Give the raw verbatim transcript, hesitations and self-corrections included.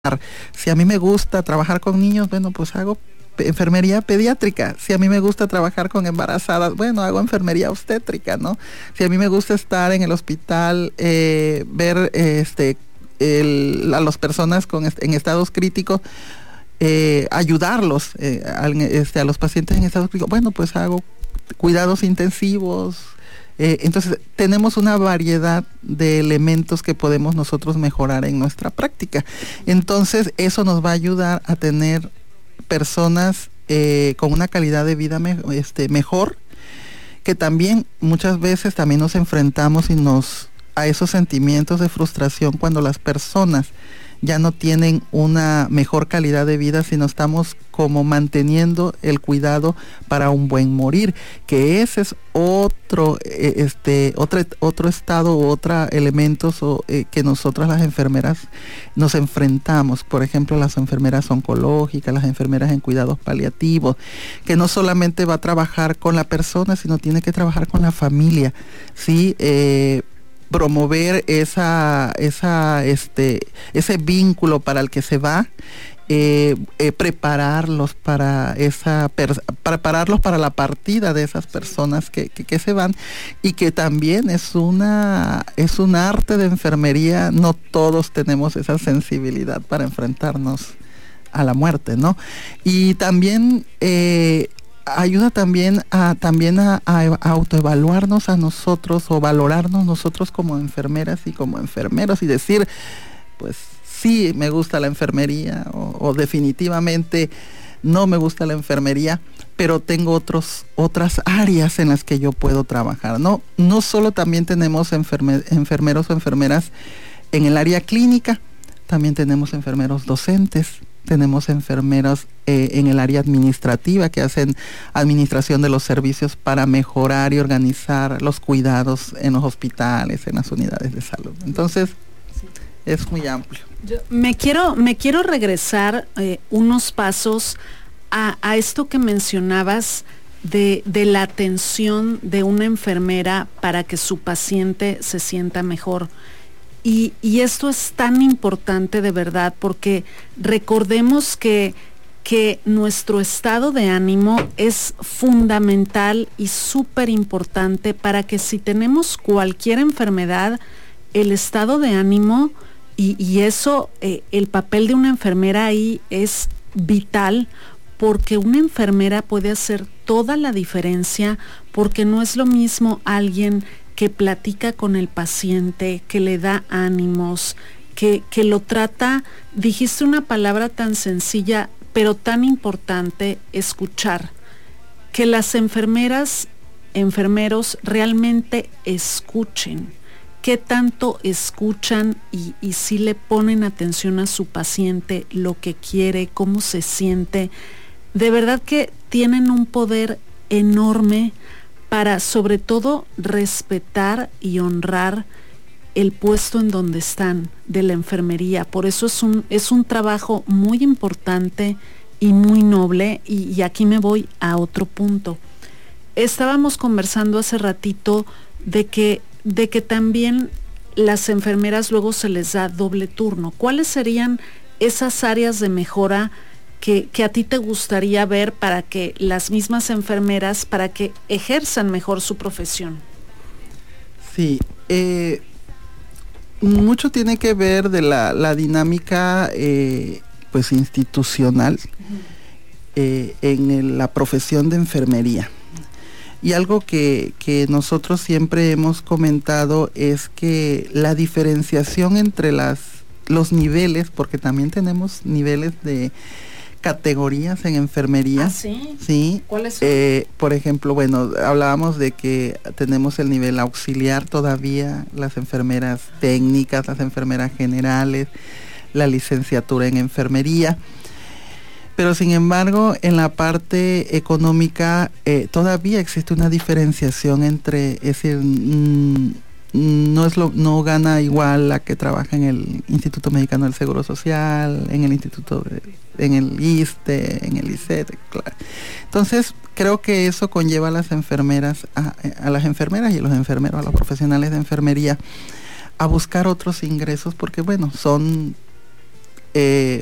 Si a mí me gusta trabajar con niños, bueno, pues hago enfermería pediátrica. Si a mí me gusta trabajar con embarazadas, bueno, hago enfermería obstétrica, ¿no? Si a mí me gusta estar en el hospital, eh, ver este, el, a las personas con est- en estados críticos, eh, ayudarlos, eh, al, este, a los pacientes en estados críticos, bueno, pues hago cuidados intensivos. Eh, entonces, tenemos una variedad de elementos que podemos nosotros mejorar en nuestra práctica. Entonces, eso nos va a ayudar a tener personas eh, con una calidad de vida me, este, mejor, que también muchas veces también nos enfrentamos y nos a esos sentimientos de frustración cuando las personas ya no tienen una mejor calidad de vida, sino estamos como manteniendo el cuidado para un buen morir, que ese es otro eh, este otro otro estado u otros elementos o, eh, que nosotras las enfermeras nos enfrentamos. Por ejemplo, las enfermeras oncológicas, las enfermeras en cuidados paliativos, que no solamente va a trabajar con la persona, sino tiene que trabajar con la familia, ¿sí? Eh, promover esa, esa, este, ese vínculo para el que se va, eh, eh, prepararlos para esa, per, prepararlos para la partida de esas personas que, que, que se van, y que también es una, es un arte de enfermería. No todos tenemos esa sensibilidad para enfrentarnos a la muerte, ¿no? Y también eh, ayuda también a también a, a, a autoevaluarnos a nosotros o valorarnos nosotros como enfermeras y como enfermeros y decir, pues sí, me gusta la enfermería o, o definitivamente no me gusta la enfermería, pero tengo otros otras áreas en las que yo puedo trabajar, ¿no? No solo también tenemos enferme, enfermeros o enfermeras en el área clínica, también tenemos enfermeros docentes, tenemos enfermeros eh, en el área administrativa que hacen administración de los servicios para mejorar y organizar los cuidados en los hospitales, en las unidades de salud. Entonces, sí, es muy amplio. Yo me quiero, me quiero regresar eh, unos pasos a, a esto que mencionabas de, de la atención de una enfermera para que su paciente se sienta mejor. Y, y esto es tan importante de verdad, porque recordemos que, que nuestro estado de ánimo es fundamental y súper importante para que si tenemos cualquier enfermedad, el estado de ánimo y, y eso, eh, el papel de una enfermera ahí es vital, porque una enfermera puede hacer toda la diferencia, porque no es lo mismo alguien que platica con el paciente, que le da ánimos, que, que lo trata. Dijiste una palabra tan sencilla, pero tan importante, escuchar. Que las enfermeras, enfermeros realmente escuchen. ¿Qué tanto escuchan y, y si le ponen atención a su paciente, lo que quiere, cómo se siente? De verdad que tienen un poder enorme para sobre todo respetar y honrar el puesto en donde están de la enfermería. Por eso es un, es un trabajo muy importante y muy noble, y, y aquí me voy a otro punto. Estábamos conversando hace ratito de que, de que también las enfermeras luego se les da doble turno. ¿Cuáles serían esas áreas de mejora Que, que a ti te gustaría ver para que las mismas enfermeras, para que ejerzan mejor su profesión? Sí, eh, mucho tiene que ver de la, la dinámica eh, pues institucional uh-huh. eh, en el, la profesión de enfermería. Y algo que, que nosotros siempre hemos comentado es que la diferenciación entre las, los niveles, porque también tenemos niveles de categorías en enfermería. ¿Ah, sí? Sí. ¿Cuáles son? Eh, por ejemplo, bueno, hablábamos de que tenemos el nivel auxiliar todavía, las enfermeras técnicas, las enfermeras generales, la licenciatura en enfermería. Pero sin embargo, en la parte económica eh, todavía existe una diferenciación entre, es decir, mmm, no es lo, no gana igual la que trabaja en el Instituto Mexicano del Seguro Social, en el Instituto de, en el I S S S T E, en el I C E T E, claro. Entonces creo que eso conlleva a las enfermeras, a, a las enfermeras y a los enfermeros, a los profesionales de enfermería, a buscar otros ingresos, porque bueno, son eh,